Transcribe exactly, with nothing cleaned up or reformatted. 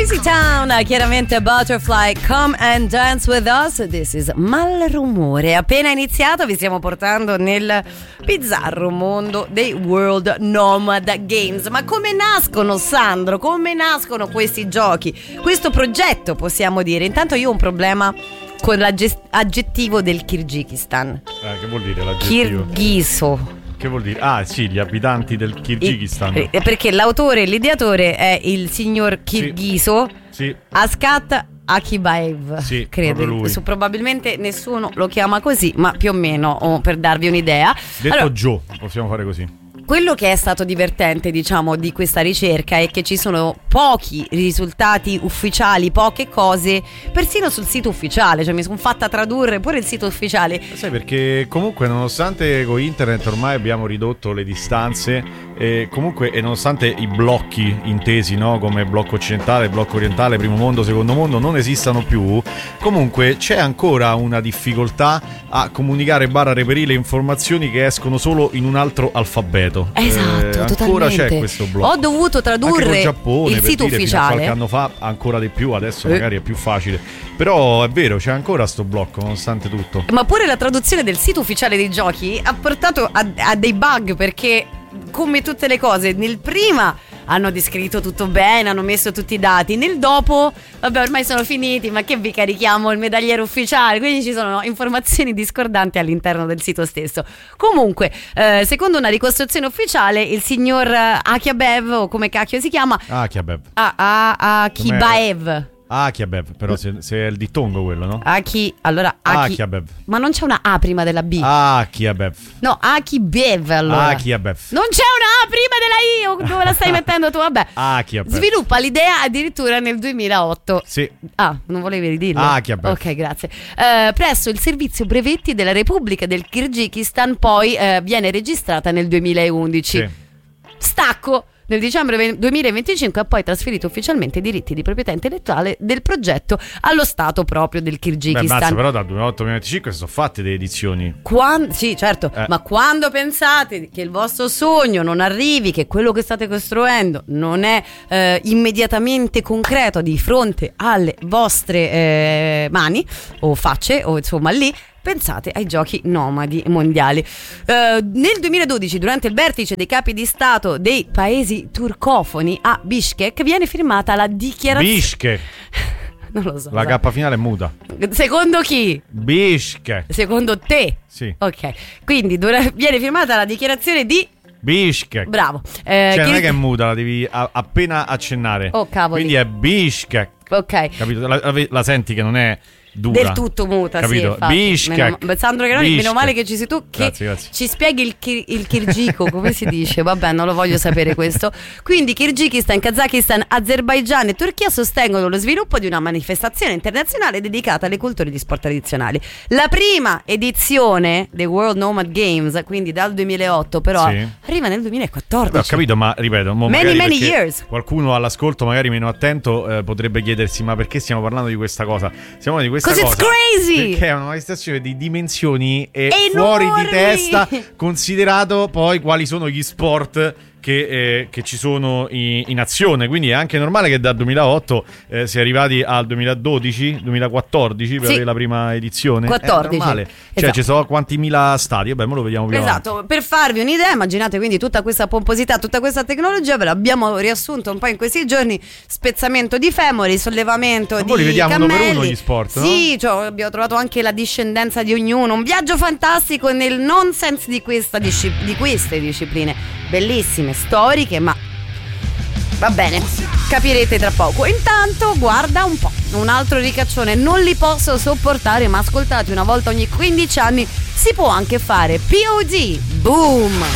Lazy Town, chiaramente Butterfly, Come and Dance With Us. This is Malrumore. Appena iniziato vi stiamo portando nel bizzarro mondo dei World Nomad Games. Ma come nascono, Sandro? Come nascono questi giochi? Questo progetto, possiamo dire. Intanto io ho un problema con l'aggettivo del Kirghizistan. Eh, che vuol dire l'aggettivo? Kirghiso. Che vuol dire? Ah sì, gli abitanti del Kirghizistan. I, perché l'autore, l'ideatore è il signor Kirghiso, sì, sì. Askat Akibaev, sì, credo. lui. Su, probabilmente nessuno lo chiama così, ma più o meno, oh, per darvi un'idea. Detto allora, Joe, possiamo fare così. Quello che è stato divertente, diciamo, di questa ricerca è che ci sono pochi risultati ufficiali, poche cose, persino sul sito ufficiale. Cioè mi sono fatta tradurre pure il sito ufficiale. Sai, perché comunque nonostante con internet ormai abbiamo ridotto le distanze, e comunque e nonostante i blocchi intesi, no, come blocco occidentale, blocco orientale, primo mondo, secondo mondo non esistano più, comunque c'è ancora una difficoltà a comunicare barra reperire informazioni che escono solo in un altro alfabeto. Esatto, eh, ancora totalmente. c'è questo blocco. Ho dovuto tradurre Giappone, il sito dire, ufficiale. Fino a qualche anno fa ancora di più, adesso magari è più facile. Però è vero, c'è ancora sto blocco nonostante tutto. Ma pure la traduzione del sito ufficiale dei giochi ha portato a, a dei bug, perché come tutte le cose, nel prima hanno descritto tutto bene, hanno messo tutti i dati, nel dopo, vabbè, ormai sono finiti, ma che vi carichiamo il medagliere ufficiale? Quindi ci sono informazioni discordanti all'interno del sito stesso. Comunque, eh, secondo una ricostruzione ufficiale, il signor Akibaev, o come cacchio si chiama? Akibaev. Ah, ah, Akibaev. Akibaev, però se, se è il dittongo quello, no? Aki, allora Aki, Akibaev. Ma non c'è una A prima della B. Akibaev. No, Akibaev, allora. Akibaev. Non c'è una A prima della I, o dove la stai mettendo tu? Vabbè. Akibaev. Sviluppa l'idea addirittura nel duemilaotto. Sì. Ah, non volevi ridirlo? Akibaev. Ok, grazie. Eh, presso il servizio brevetti della Repubblica del Kirghizistan, poi eh, viene registrata nel duemilaundici. Sì. Stacco. Nel dicembre duemilaventicinque ha poi trasferito ufficialmente i diritti di proprietà intellettuale del progetto allo stato proprio del Kirghizistan. Beh, mazza, però dal duemilaotto duemilaventicinque si sono fatte delle edizioni. Quando, sì, certo, eh. ma quando pensate che il vostro sogno non arrivi, che quello che state costruendo non è eh, immediatamente concreto di fronte alle vostre eh, mani o facce, o insomma lì, pensate ai giochi nomadi mondiali. Uh, nel duemiladodici, durante il vertice dei capi di stato dei paesi turcofoni a Bishkek, viene firmata la dichiarazione. Bishkek. Non lo so. La K finale è muta. Secondo chi? Bishkek. Secondo te? Sì. Ok. Quindi dura- viene firmata la dichiarazione di Bishkek. Bravo. Eh, cioè che... non è che è muta, la devi a- appena accennare. Oh cavoli. Quindi è Bishkek. Ok. Capito? La, la, la senti che non è dura. Del tutto muta, capito? sì, infatti. Bishkek. Meno, Sandro Granoni, meno male che ci sei tu che grazie, grazie. ci spieghi il, kir- il kirgico, come si dice? Vabbè, non lo voglio sapere questo. Quindi Kirghizistan, Kazakistan, Azerbaigian e Turchia sostengono lo sviluppo di una manifestazione internazionale dedicata alle culture di sport tradizionali. La prima edizione dei World Nomad Games, quindi dal duemilaotto, però sì, arriva nel duemilaquattordici. Beh, ho capito, ma ripeto, mo many magari many years. Qualcuno all'ascolto magari meno attento eh, potrebbe chiedersi: ma perché stiamo parlando di questa cosa? Stiamo parlando di questa 'Cause cosa it's crazy! perché è una manifestazione di dimensioni e Enormi! fuori di testa, considerato poi quali sono gli sport che, eh, che ci sono in, in azione. Quindi è anche normale che dal duemilaotto eh, si è arrivati al duemiladodici duemilaquattordici per sì, avere la prima edizione. quattordici. È normale. Cioè Esatto. ci sono quanti mila stadi? Vabbè, ma lo vediamo più esatto, avanti. per farvi un'idea, immaginate quindi tutta questa pomposità, tutta questa tecnologia, ve l'abbiamo riassunto un po' in questi giorni: spezzamento di femori, sollevamento ma di poi li vediamo uno cammelli. per uno gli sport, sì, no? cioè, abbiamo trovato anche la discendenza di ognuno, un viaggio fantastico nel nonsense di, questa disci- di queste discipline bellissime, storiche, ma va bene, capirete tra poco. Intanto guarda un po', un altro ricaccione, non li posso sopportare, ma ascoltate, una volta ogni quindici anni si può anche fare P O D. Boom.